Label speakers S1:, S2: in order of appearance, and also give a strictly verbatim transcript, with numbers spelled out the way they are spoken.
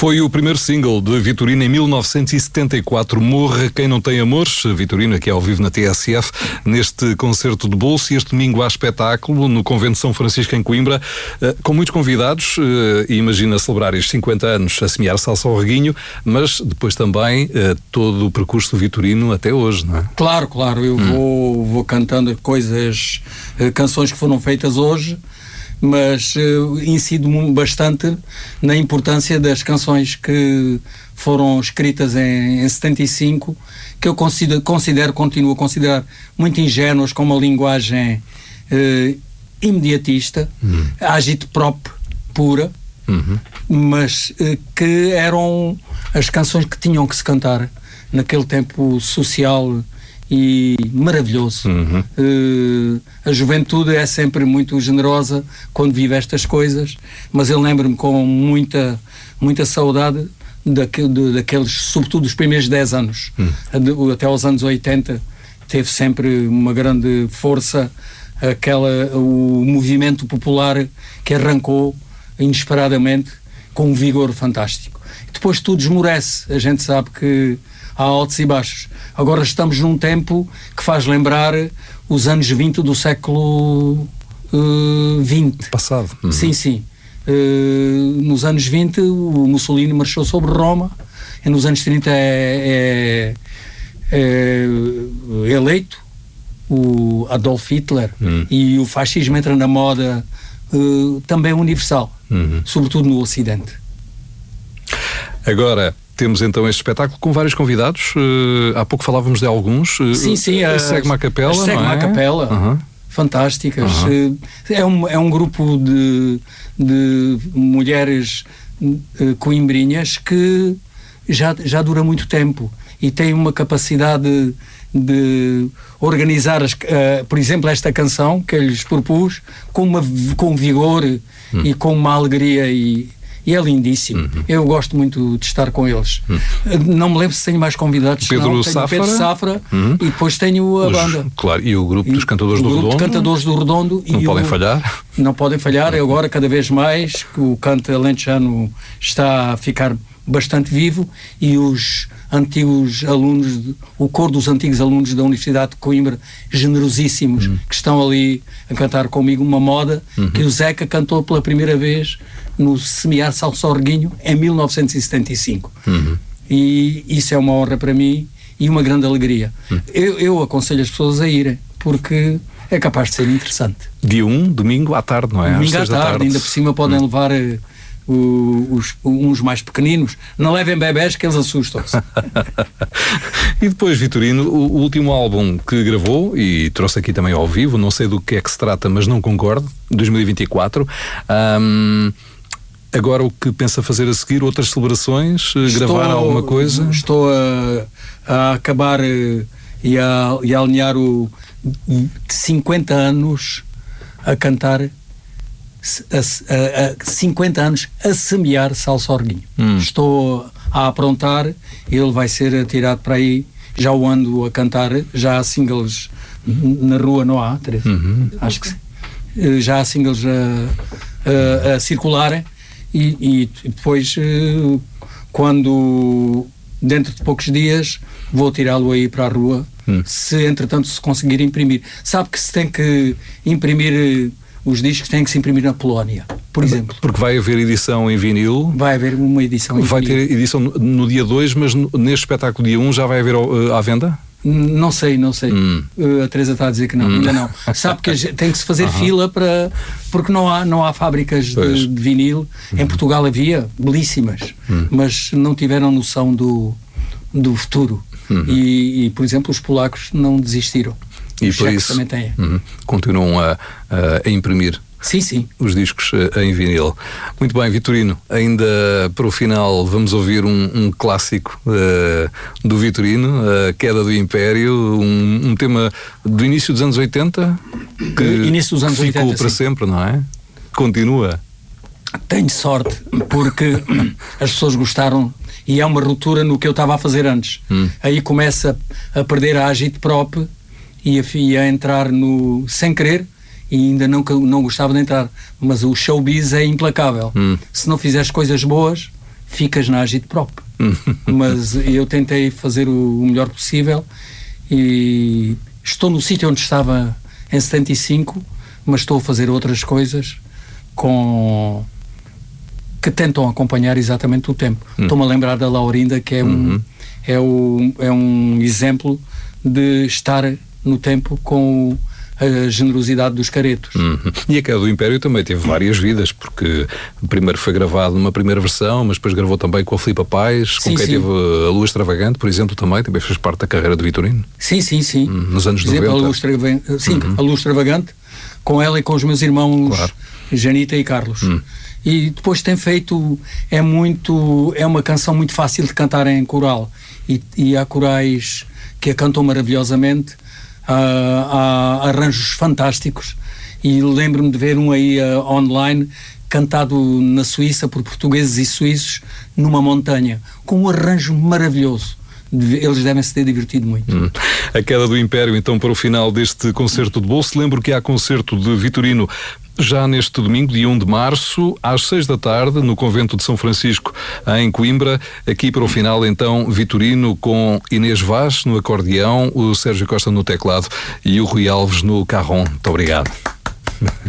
S1: Foi o primeiro single de Vitorino em mil novecentos e setenta e quatro, Morra Quem Não Tem Amores. Vitorino aqui ao vivo na T S F, neste concerto de bolso, e este domingo há espetáculo no Convento de São Francisco em Coimbra, com muitos convidados, e imagina celebrar estes cinquenta anos a semear salsa ao reguinho, mas depois também todo o percurso do Vitorino até hoje, não é?
S2: Claro, claro, eu hum. vou, vou cantando coisas, canções que foram feitas hoje, mas uh, incido bastante na importância das canções que foram escritas em, em setenta e cinco, que eu considero, considero, continuo a considerar muito ingênuas, com uma linguagem uh, imediatista, uhum. agite-prop pura, uhum. mas uh, que eram as canções que tinham que se cantar naquele tempo social e maravilhoso. Uhum. Uh, a juventude é sempre muito generosa quando vive estas coisas, mas eu lembro-me com muita, muita saudade daque, de, daqueles, sobretudo dos primeiros dez anos. Uhum. Até aos anos oitenta teve sempre uma grande força aquela, o movimento popular que arrancou inesperadamente com um vigor fantástico. Depois tudo esmorece, a gente sabe que há altos e baixos. Agora estamos num tempo que faz lembrar os anos vinte do século uh, vinte.
S1: Passado. Uhum.
S2: Sim, sim. Uh, nos anos vinte o Mussolini marchou sobre Roma, e nos anos trinta é, é, é eleito o Adolf Hitler, uhum. e o fascismo entra na moda uh, também universal, uhum. sobretudo no Ocidente.
S1: Agora temos então este espetáculo com vários convidados. Uh, há pouco falávamos de alguns. Uh,
S2: sim, sim. A
S1: Segue-me a Capela, não é?
S2: Segue-me a Capela. Uhum. Fantásticas. Uhum. Uh, é, um, é um grupo de, de mulheres uh, coimbrinhas que já, já dura muito tempo e tem uma capacidade de, de organizar, as, uh, por exemplo, esta canção que eu lhes propus com, uma, com vigor uhum. e com uma alegria e E é lindíssimo. Uhum. Eu gosto muito de estar com eles. Uhum. Não me lembro se tenho mais convidados.
S1: Pedro
S2: não,
S1: Safra.
S2: Pedro Safra
S1: uhum.
S2: e depois tenho a
S1: Os,
S2: banda.
S1: Claro, e o grupo
S2: e
S1: dos Cantadores
S2: o
S1: do
S2: grupo
S1: Redondo.
S2: De Cantadores do Redondo.
S1: Não
S2: e
S1: podem
S2: o,
S1: falhar.
S2: Não podem falhar. Uhum. Agora, cada vez mais, que o canto alentejano está a ficar bastante vivo, e os antigos alunos, de, o coro dos antigos alunos da Universidade de Coimbra, generosíssimos, uhum. que estão ali a cantar comigo uma moda uhum. que o Zeca cantou pela primeira vez no Semear Salsa ao Reguinho em mil novecentos e setenta e cinco. Uhum. E isso é uma honra para mim e uma grande alegria. Uhum. Eu, eu aconselho as pessoas a irem, porque é capaz de ser interessante.
S1: Dia um, domingo à tarde, não é?
S2: Domingo à tarde, tarde, ainda por cima podem uhum. levar uh, os, uns mais pequeninos. Não levem bebés que eles assustam-se.
S1: E depois, Vitorino, o, o último álbum que gravou e trouxe aqui também ao vivo, não sei do que é que se trata, mas não concordo, dois mil e vinte e quatro. Um, Agora o que pensa fazer a seguir? Outras celebrações? Estou, gravar alguma coisa?
S2: Estou a, a acabar e a, e a alinhar o cinquenta anos a cantar, a, a, a cinquenta anos a semear Salsa ao Reguinho. Hum. Estou a aprontar, ele vai ser atirado para aí, já o ando a cantar, já há singles na rua, não há, Teresa? Uhum. Acho que sim. Já há singles a, a, a circularem. E, e depois, quando dentro de poucos dias, vou tirá-lo aí para a rua, hum. se entretanto se conseguir imprimir. Sabe que se tem que imprimir os discos, tem que se imprimir na Polónia, por exemplo.
S1: Porque vai haver edição em vinil.
S2: Vai haver uma edição em
S1: vai
S2: vinil.
S1: Vai ter edição no, no dia dois, mas no, neste espetáculo dia um já vai haver uh, à venda?
S2: Não sei, não sei. Hum. Uh, a Teresa está a dizer que não, hum. ainda não. Sabe que gente, tem que se fazer uh-huh. fila para... Porque não há, não há fábricas de, de vinil. Hum. Em Portugal havia, belíssimas, hum. mas não tiveram noção do, do futuro. Hum. E, e, por exemplo, os polacos não desistiram.
S1: E
S2: os
S1: por isso
S2: também têm.
S1: Hum. continuam a, a, a imprimir.
S2: Sim, sim.
S1: Os discos uh, em vinil. Muito bem, Vitorino, ainda para o final vamos ouvir um, um clássico uh, do Vitorino, A Queda do Império, um, um tema do início dos anos oitenta, que,
S2: início dos anos
S1: que ficou
S2: oitenta,
S1: para
S2: sim.
S1: sempre, não é? Continua.
S2: Tenho sorte, porque as pessoas gostaram e é uma ruptura no que eu estava a fazer antes. Hum. Aí começa a perder a agite-prop e a, e a entrar no... sem querer, e ainda não, não gostava de entrar, mas o showbiz é implacável. Hum. Se não fizeres coisas boas, ficas na agite próprio. Mas eu tentei fazer o melhor possível e estou no sítio onde estava em setenta e cinco, mas estou a fazer outras coisas com... que tentam acompanhar exatamente o tempo. Hum. Estou-me a lembrar da Laurinda, que é, uhum. um, é, o, é um exemplo de estar no tempo com a generosidade dos caretos.
S1: Uhum. E a Queda do Império também teve várias vidas, porque primeiro foi gravado numa primeira versão, mas depois gravou também com a Filipa Paz, com sim, quem sim. teve a Lua Extravagante, por exemplo, também, também fez parte da carreira de Vitorino.
S2: Sim, sim, sim.
S1: Uhum. Nos anos
S2: por exemplo,
S1: noventa.
S2: A Lua Extravagante, sim, uhum. a Lua Extravagante, com ela e com os meus irmãos claro. Janita e Carlos. Uhum. E depois tem feito, é muito, é uma canção muito fácil de cantar em coral, e, e há corais que a cantam maravilhosamente. Há, há arranjos fantásticos e lembro-me de ver um aí uh, online cantado na Suíça por portugueses e suíços numa montanha, com um arranjo maravilhoso. Eles devem se ter divertido muito.
S1: Hum. A Queda do Império, então, para o final deste concerto de bolso. Lembro que há concerto de Vitorino já neste domingo, dia um de março, às seis da tarde, no Convento de São Francisco, em Coimbra. Aqui para o final, então, Vitorino com Inês Vaz no acordeão, o Sérgio Costa no teclado e o Rui Alves no carrom. Muito obrigado.